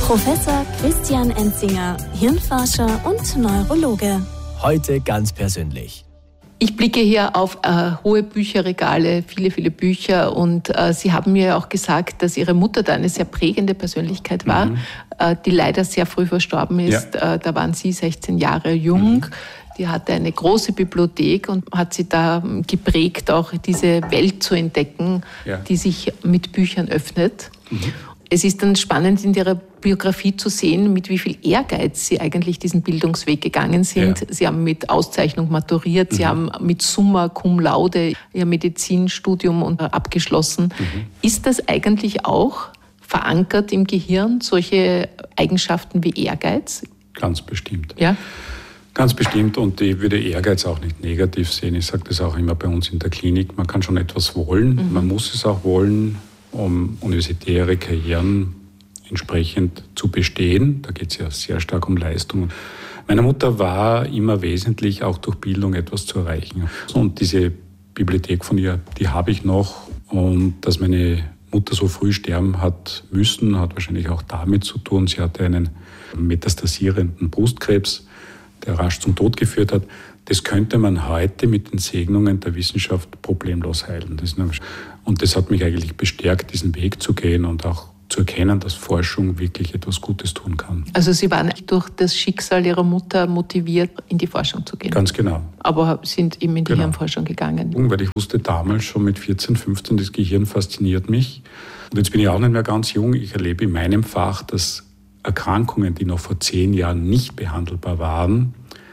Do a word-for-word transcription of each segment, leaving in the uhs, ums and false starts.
Professor Christian Enzinger, Hirnforscher und Neurologe. Heute ganz persönlich. Ich blicke hier auf äh, hohe Bücherregale, viele, viele Bücher, und äh, Sie haben mir auch gesagt, dass Ihre Mutter da eine sehr prägende Persönlichkeit war, mhm. äh, die leider sehr früh verstorben ist. Ja. Äh, da waren Sie sechzehn Jahre jung. Mhm. Die hatte eine große Bibliothek und hat sie da geprägt, auch diese Welt zu entdecken, ja. die sich mit Büchern öffnet. Mhm. Es ist dann spannend, in Ihrer Biografie zu sehen, mit wie viel Ehrgeiz Sie eigentlich diesen Bildungsweg gegangen sind. Ja. Sie haben mit Auszeichnung maturiert, mhm. Sie haben mit Summa Cum Laude Ihr Medizinstudium abgeschlossen. Mhm. Ist das eigentlich auch verankert im Gehirn, solche Eigenschaften wie Ehrgeiz? Ganz bestimmt. Ja? Ganz bestimmt, und ich würde Ehrgeiz auch nicht negativ sehen. Ich sage das auch immer bei uns in der Klinik. Man kann schon etwas wollen, mhm. man muss es auch wollen, um universitäre Karrieren entsprechend zu bestehen. Da geht es ja sehr stark um Leistung. Meiner Mutter war immer wesentlich, auch durch Bildung etwas zu erreichen. Und diese Bibliothek von ihr, die habe ich noch. Und dass meine Mutter so früh sterben hat müssen, hat wahrscheinlich auch damit zu tun. Sie hatte einen metastasierenden Brustkrebs, der rasch zum Tod geführt hat. Das könnte man heute mit den Segnungen der Wissenschaft problemlos heilen. Das und das hat mich eigentlich bestärkt, diesen Weg zu gehen und auch zu erkennen, dass Forschung wirklich etwas Gutes tun kann. Also Sie waren durch das Schicksal Ihrer Mutter motiviert, in die Forschung zu gehen? Ganz genau. Aber sind eben in die genau. Hirnforschung gegangen? Weil ich wusste damals schon mit vierzehn, fünfzehn, das Gehirn fasziniert mich. Und jetzt bin ich auch nicht mehr ganz jung. Ich erlebe in meinem Fach, dass Erkrankungen, die noch vor zehn Jahren nicht behandelbar waren,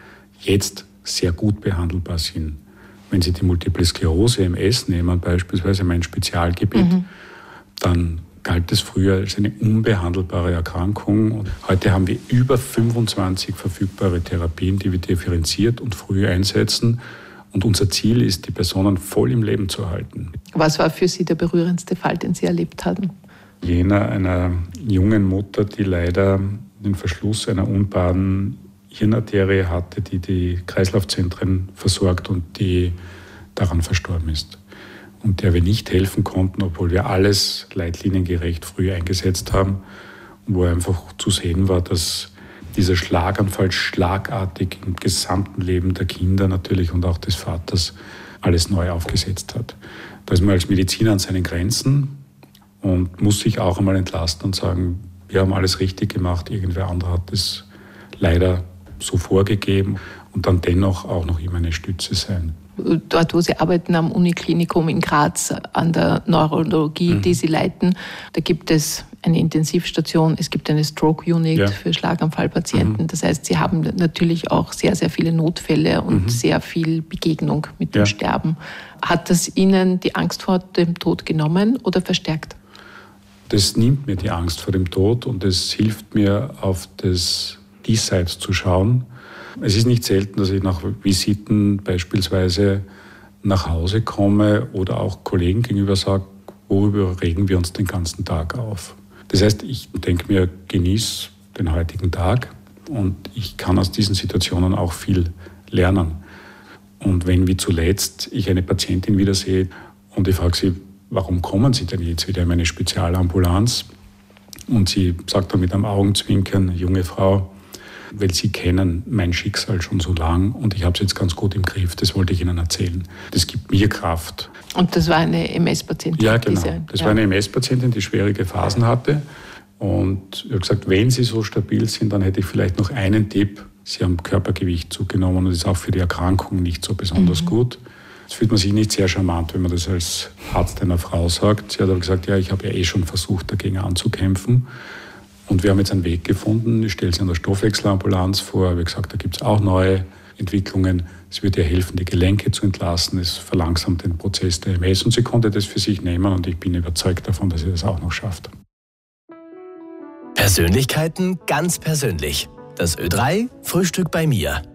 jetzt sehr gut behandelbar sind. Wenn Sie die Multiple Sklerose, M S nehmen, beispielsweise mein Spezialgebiet, mhm. dann galt es früher als eine unbehandelbare Erkrankung. Und heute haben wir über fünfundzwanzig verfügbare Therapien, die wir differenziert und früh einsetzen. Und unser Ziel ist, die Personen voll im Leben zu halten. Was war für Sie der berührendste Fall, den Sie erlebt haben? Jener einer jungen Mutter, die leider den Verschluss einer unbaren Hirnarterie hatte, die die Kreislaufzentren versorgt und die daran verstorben ist. Und der wir nicht helfen konnten, obwohl wir alles leitliniengerecht früh eingesetzt haben, wo einfach zu sehen war, dass dieser Schlaganfall schlagartig im gesamten Leben der Kinder natürlich und auch des Vaters alles neu aufgesetzt hat. Da ist man als Mediziner an seinen Grenzen und muss sich auch einmal entlasten und sagen, wir haben alles richtig gemacht, irgendwer anderer hat es leider so vorgegeben, und dann dennoch auch noch immer eine Stütze sein. Dort, wo Sie arbeiten am Uniklinikum in Graz an der Neurologie, mhm. die Sie leiten, da gibt es eine Intensivstation, es gibt eine Stroke-Unit ja. für Schlaganfallpatienten. Mhm. Das heißt, Sie haben natürlich auch sehr, sehr viele Notfälle und mhm. sehr viel Begegnung mit dem ja. Sterben. Hat das Ihnen die Angst vor dem Tod genommen oder verstärkt? Das nimmt mir die Angst vor dem Tod und es hilft mir, auf das Diesseits zu schauen. Es ist nicht selten, dass ich nach Visiten beispielsweise nach Hause komme oder auch Kollegen gegenüber sage, worüber regen wir uns den ganzen Tag auf. Das heißt, ich denke mir, genieß den heutigen Tag und ich kann aus diesen Situationen auch viel lernen. Und wenn wie zuletzt ich eine Patientin wiedersehe und ich frage sie, warum kommen Sie denn jetzt wieder in meine Spezialambulanz? Und sie sagt dann mit einem Augenzwinkern, junge Frau, weil Sie kennen mein Schicksal schon so lang und ich habe es jetzt ganz gut im Griff, das wollte ich Ihnen erzählen. Das gibt mir Kraft. Und das war eine M S-Patientin? Ja, genau. Diese, das ja. war eine M S-Patientin, die schwierige Phasen hatte. Und ich habe gesagt, wenn Sie so stabil sind, dann hätte ich vielleicht noch einen Tipp. Sie haben Körpergewicht zugenommen und das ist auch für die Erkrankung nicht so besonders mhm. gut. Jetzt fühlt man sich nicht sehr charmant, wenn man das als Arzt einer Frau sagt. Sie hat aber gesagt, ja, ich habe ja eh schon versucht, dagegen anzukämpfen. Und wir haben jetzt einen Weg gefunden. Ich stelle sie an der Stoffwechselambulanz vor. Ich habe gesagt, da gibt es auch neue Entwicklungen. Es wird ihr helfen, die Gelenke zu entlasten. Es verlangsamt den Prozess der M S. Und sie konnte das für sich nehmen. Und ich bin überzeugt davon, dass sie das auch noch schafft. Persönlichkeiten ganz persönlich. Das Ö drei Frühstück bei mir.